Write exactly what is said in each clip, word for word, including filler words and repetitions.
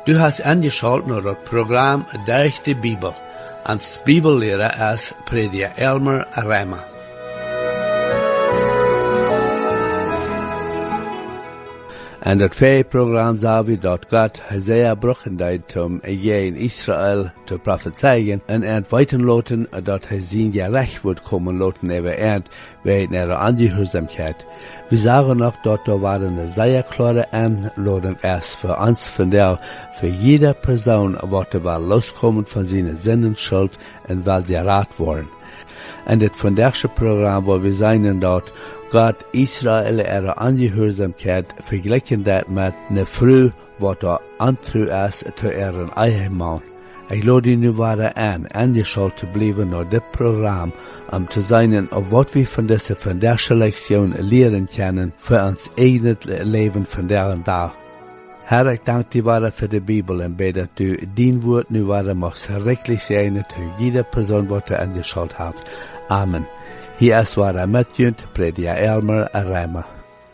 Du hast angeschaut naar het programma Durch de Bibel. Als Bibellehrer als Prediger Elmer Reimer. En het tweede programma zou we dat God Hosea brochen om je in Israël te prophezeien en het weten loten dat hij zijn gerecht wordt komen loten over eind bij naar de aangehoorzaamheid. We zagen nog dat er waren een zeer klare aanleiding is voor ons vandaag, voor jede persoon wat er wel loskomen van zijn zinnen schuld en wel geraad worden. En het vandaagse programma waar we zijn dat God Israël er aangehoorzaamheid vergelijken dat met een vrouw wat er antru is te er eigen man. Ik laat u nu waren aan aangeschalt te blijven naar dit programma om te zijn op wat we van deze vandaagse lektion leren kunnen voor ons eigen leven vandaag en dag. Herr, ik dank u waren voor de Bibel en bid dat u dien woord nu waren mag rechtlich zijn voor jede persoon wat u aangeschalt hebt. Amen. Hier is waar met junt, Prediger Elmer Reimer.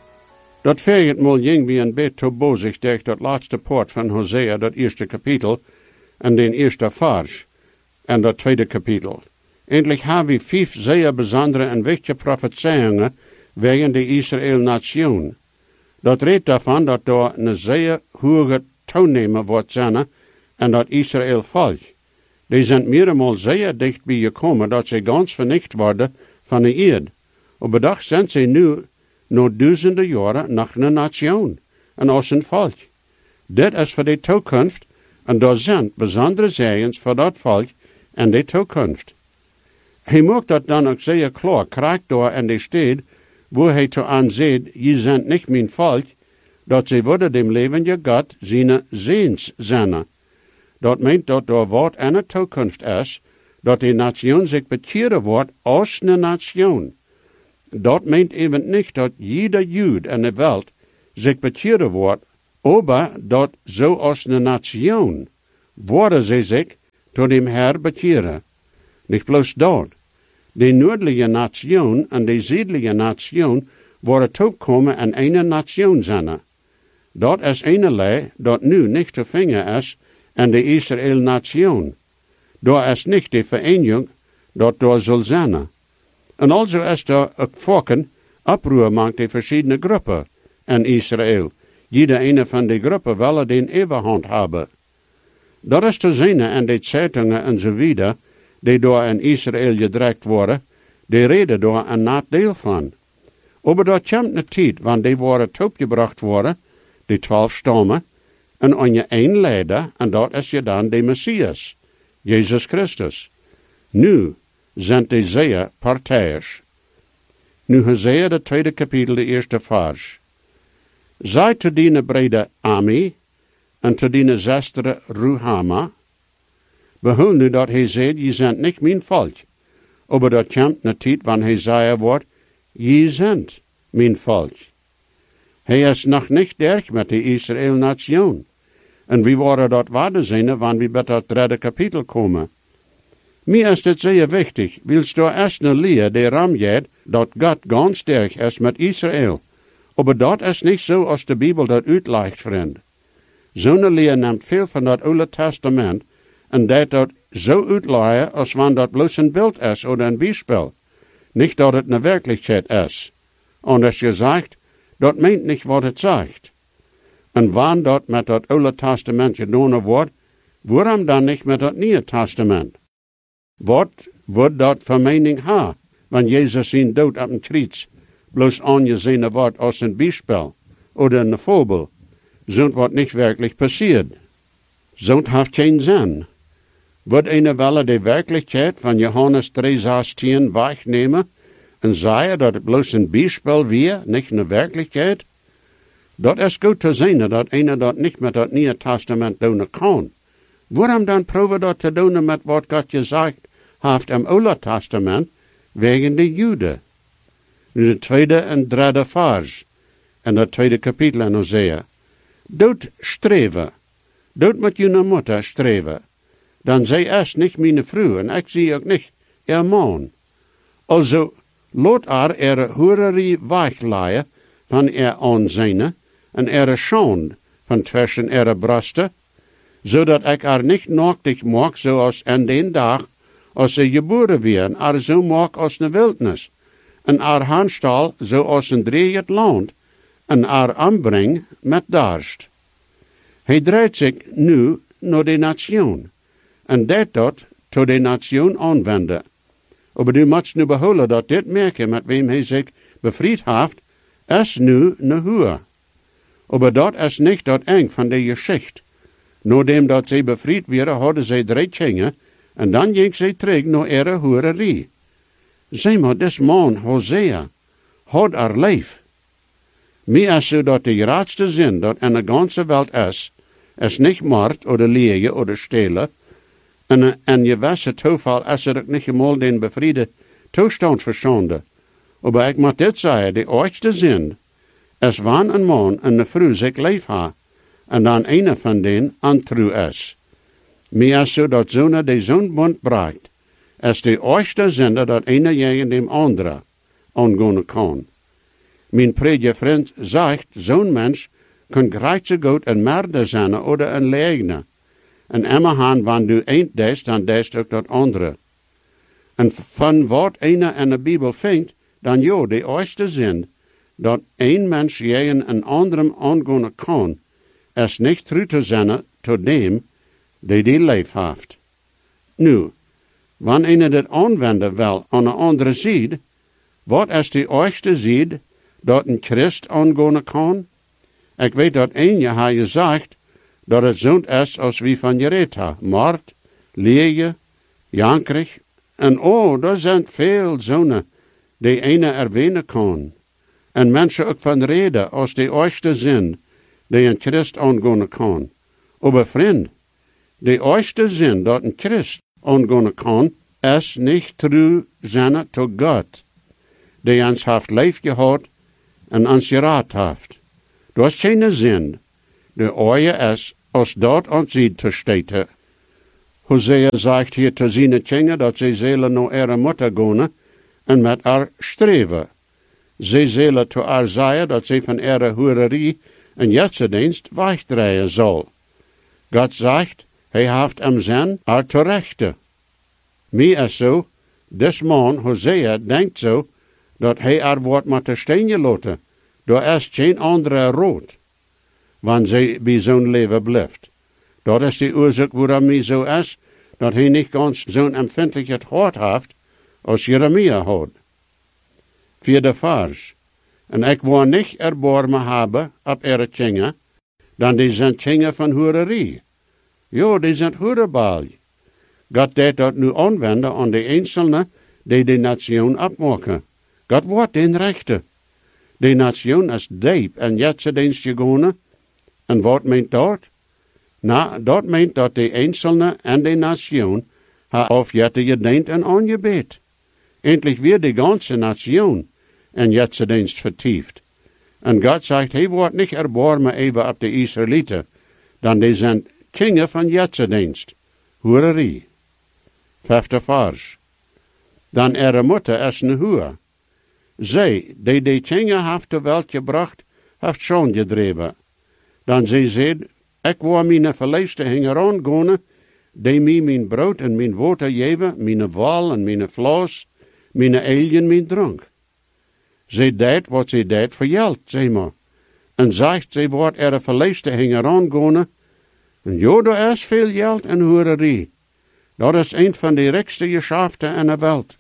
Dat veegt mal ging wie een beetje bozig tegen dat laatste poort van Hosea, dat eerste kapitel, en den eerste vers, en dat tweede kapitel. Endlich hebben we vijf zeer bijzondere en wichtige profetieën wegen de Israël-nation. Dat redt daarvan dat door een zeer hoge toenemen wordt zijn en dat Israël volk. Die zijn meermaal zeer dicht bij gekomen dat ze ganz vernicht worden van de eerd. Op bedacht zijn ze nu, na duizenden jaren, nog een nation, en als een volk. Dit is voor de toekomst, en daar zijn bijzondere zegens voor dat volk en de toekomst. Hij maakt dat dan ook zeer klaar, krijgt door in de stad, wo hij te aanzet, je zijn niet mijn volk, dat ze worden dem leven je God zijn zeens zijn. Dat meent dat door wat en de toekomst is, dat die nation zich bekeren wordt als een nation. Dat meent even niet dat jeder Jood in de wereld zich bekeren wordt, maar dat zo als een nation worden ze zich tot dem Herr bekeren. Niet bloos dat. De noordelijke nation en de zuidelijke nation worden toekomen in een nation zijn. Dat is een lei dat nu niet te vinden is in de Israël-nation. Daar is niet de vereniging dat daar zal zijn. En also is er ook volken oproer maakt de verschillende groepen in Israël. Jeder ene van die groepen willen den overhand hebben. Dat is te zien in de zeitungen en zo wieder, die door in Israël gedrukt worden, die reden daar een nadeel van. Maar dat komt een tijd, want die worden toegebracht worden, die twaalf stammen, en aan je één leider, en dat is je dan de Messias, Jezus Christus. Nu zijn die zeer partijers. Nu Hosea de tweede kapitel, de eerste vers. Zij te dienen brede Ami, en te dienen zestere Ruhama, behoor nu dat hij zegt, je bent niet mijn volk. Maar dat komt een tijd, wanneer hij zei wordt, je bent mijn volk. Hij is nog niet derg met de Israël-nation. En wie worden dat waarde zijn, wanneer we bij dat derde kapitel komen. Mir is het zeer wichtig, wilst du eerst een leer die ramjet, dat God ganz sterk is met Israël. Maar dat is niet zo als de Bibel dat uitlegt, vriend. Zo'n leer neemt veel van dat Oude Testament, en dat dat zo uitleggen als wanneer dat bloos een beeld is of een bijspel. Niet dat het een werkelijkheid is. En als je zegt, dat meent niet wat het zegt. En wanneer dat met dat Oude Testament gedaan wordt, waarom dan niet met dat Nieuwe Testament? Wat wordt dat voor mening ha, wanneer Jezus zijn dood op een kruis bloos aangezien wordt als een bijspel of een voorbeeld? Zo'n wordt niet werkelijk passiert. Zo'n heeft geen zin. Wordt een welle de werkelijkheid van Johannes drie zestien wegnemen en zeggen dat het bloos een bijspel weer, niet een werkelijkheid? Dat is goed te zien dat een dat niet met het Nieuwe Testament doen kan. Waarom dan probeer dat te doen met wat God gezegd heeft im Oude Testament wegen de Joden? Nu de tweede en derde vers en dat tweede kapitel in Hosea. Dood streven. Dood met je moeder streven. Dan zij is niet mijn vrouw en ik zie ook niet ihr man. Also, laat er ihre hoererie wegleien van ihr aanzien en ihre schande van tussen ihre brusten zodat ik er niet nochtig maak zoals aan den dag, als ze geboren werden, er zo maak als een wildnis, en er handstal zoals een dreeëd land, en er aanbreng met darst. Hij draait zich nu naar de nation, en dat tot tot de nation aanwenden. Maar du moet nu behouden dat dit merken met wem hij zich bevrijd heeft, is nu ne huur. Maar dat is niet dat eng van de geschichte. Nadat dat zij bevrijd werden, hadden zij drie kingen, en dan ging zij terug naar ihre hoererie. Zeg maar, des man, Hosea, had er leef. Mij is zo dat de grootste zin dat in de ganze wereld is, is niet moord, oder liegen, oder stelen, en, en je wisse toeval is er ook niet eenmaal den bevriede toestand verstanden. Maar ik moet dit zeggen, de oudste zin is wanneer een man en een vrouw zich leef ha, en dan een van den antru is. Mij is zo dat zo'n de zo'n bond breekt, is de oudste zin dat een tegen dem andere aangaan kan. Mijn prediger vriend zegt, zo'n mens kan gelijk zo goed een merder zijn oder een leegner. En immer han, wanneer du eend des, dan des ook dat andere. En van wat ene in de Bijbel vindt, dan jo, de eerste zin, dat een mens tegen een anderem aangaan kan, is niet trouw te zijn tot dem, die die leef heeft. Nu, wanneer ene dit aanwenden wil aan een andere zijde, wat is de eerste zijde dat een Christ aangaan kan? Ik weet dat een je haar gezegd, dat het zo'n is als wie van Jereta, moord, liegen, jankrig, en oh, er zijn veel zonen die ene erwähnen kan. En mensen ook van reden als de eerste zin die een Christ aangaan kan. Maar vriend, de eerste zin dat een Christ aangaan kan, is niet trouw zijn tot God, die ons heeft leef gehad en ons geraad heeft. Dat is geen zin. De oorje is, als dat ons ziet te steten. Hosea zegt hier te zijn kingen dat zij zullen naar ihre moeder gaan en met haar streven. Zij zullen te haar zeggen dat zij van ihre hoererie en jetsendienst wegdraaien zal. God zegt, hij heeft hem zin haar te rechten. Mij is zo, des man, Hosea, denkt zo, dat hij haar wordt met de steen laten. Daar is geen andere rood, wanneer zij bij zo'n leven blijft. Dat is de oorzaak waarom hij zo is, dat hij niet ganz zo'n empfindelijk hart heeft, als Jeremia had. Vierde vers. En ik wil niet erbarmen hebben op ihre kingen, dan die zijn kingen van hoererie. Jo, die zijn hoerebaal. God deed dat nu aanwenden aan de einzelnen die de nation opmaken. God wordt den rechte. De nation is diep en jetsendienst gegaan. En wat meent dat? Nou, dat meent dat de einzelne en de nation ha auf jette gedeend en aangebed. Endlich weer de ganze nation en jetsendienst vertieft. En God zegt, hij wordt niet erbarmen even op de Israëlieten, dan die zijn kingen van jetsendienst. Hoererie. Vijfde vers. Dan ihre moeder is een hoer. Zij, die de kingen heeft de welt gebracht, heeft schoon gedreven. Dan zij zei, ik wil mijn verleeste hinger aangaan, die mij mijn brood en mijn water geven, mijn wal en mijn vlees, mijn eil en mijn drank. Zij deed wat zij deed voor geld, zeg maar. En zegt, zij wordt er verleeste hinger aangaan. En jo, er is veel geld en hoererie. Dat is een van de rijkste geschäften in de wereld.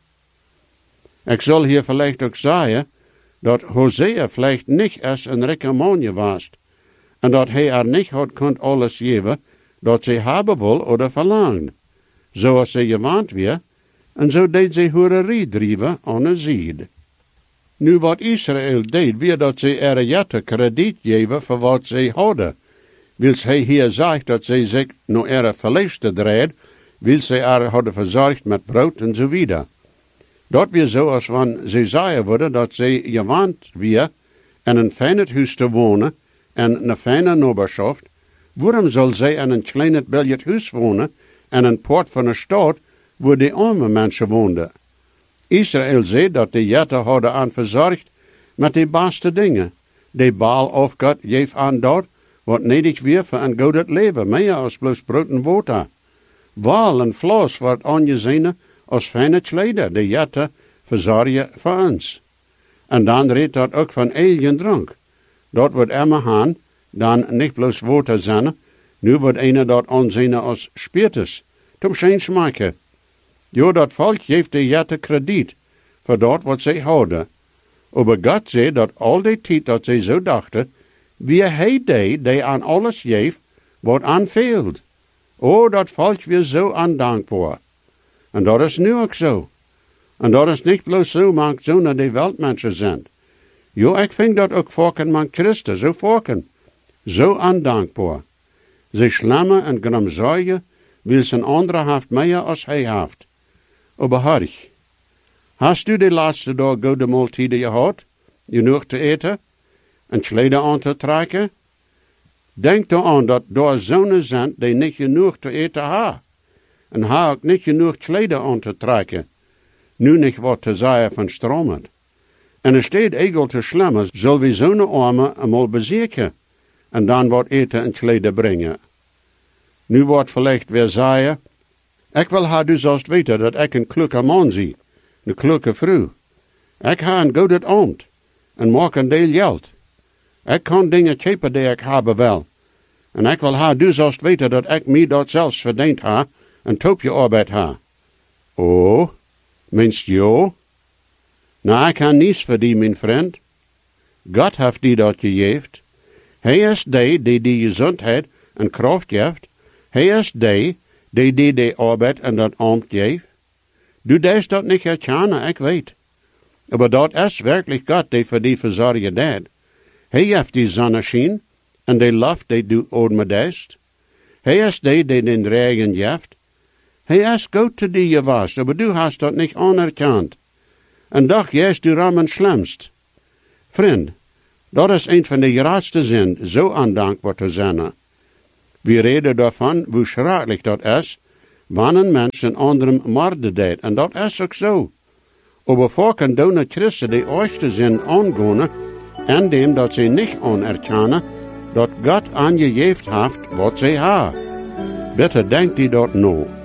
Ik zal hier vielleicht ook zeggen, dat Hosea vielleicht niet als een rijke man geweest, en dat hij er niet had kunt alles geven, dat zij hebben wil oder verlangt, zoals zij gewend weer, en zo deed zij hoererie drijven aan een zijde. Nu wat Israël deed, weer dat zij er jette krediet geven voor wat zij hadden. Wils hij hier zegt dat zij zich naar ihre verleefste dreed, wil zij er hadden verzorgd met brood en zo wieder. Dat weer zo als wanneer zij zeggen worden dat zij gewend weer in een fijn huis te wonen en een fijne nabberschaft. Waarom zal zij in een klein biljet huis wonen en een poort van een stad waar de arme mensen woonden? Israël zei dat de jette hadden aan verzorgd met de beste dingen. De baal of God geeft aan dat wat nedig weer voor een godet leven, meer als bloos brood en water. Wal en vlees wordt aangezien als fijne kleider, die jette verzorgen voor ons. En dan redt dat ook van eigen drank. Dat wordt immer haan, dan niet bloos water zijn, nu wordt einer dat aanzien als spiritus, tom schijn smaken. Jo, dat volk geeft de jette krediet, voor dat wat zij houden. Aber God zei dat al die tijd dat zij zo dachten, wie hij die, die aan alles geeft, wat aanveelt. Oh, dat volk weer zo ondankbaar. En dat is nu ook zo. En dat is niet bloos zo, maar zo naar die weltmensen zijn. Jo, ik vind dat ook volken man Christen, zo volken. Zo ondankbaar. Ze slammen en gramzorgen, wil zijn andere haft meer als hij haft. Aber harch. Hast du de laatste dag goede maaltijden gehad? Genoeg te eten? En kleden aan te trekken? Denk eraan dat daar zonen zijn die niet genoeg te eten hebben. En ha ook niet genoeg kleden aan te trekken. Nu niet wat te zeggen van stromen. En er staat egel te slimmen, zal we zo'n armen eenmaal bezeken. En dan wat eten en kleden brengen. Nu wordt vielleicht weer zeggen, ik wil haar dus als weten dat ik een kloeke man zie. Een kloeke vrouw. Ik ha een goede ambt. En maak een deel geld. Ik kan dingen kopen die ik hebben wil. En ik wil haar dus als weten dat ik mij dat zelfs verdiend ha en toopje arbeid ha. Oh, meinst jo? Nou, ik ha niets voor die, mijn vriend. God heeft die dat gegeven. Hij is die die die gezondheid en kracht geeft. Hij is die die die die arbeid en dat ambt geeft. Du deest dat niet herkennen, ik weet. Maar dat is werkelijk God die voor die verzorgen deed. Hij heeft die zonneschijn en die lucht die du odem deest. Hij is die die den regen geeft. Hij is goed te die je was, maar du hast dat niet anerkend. En doch jij du rammen slimst. Vriend, dat is een van de grootste zin, zo ondankbaar te zijn. We reden daarvan, hoe schrikkelijk dat is, wanneer een mens een anderen moorden deed. En dat is ook zo. Aber volken doen het Christen die eerste zin aangaan, en dem dat ze niet anerkennen, dat God aangegeven heeft wat zij hebben. Bitte denkt die dat nou.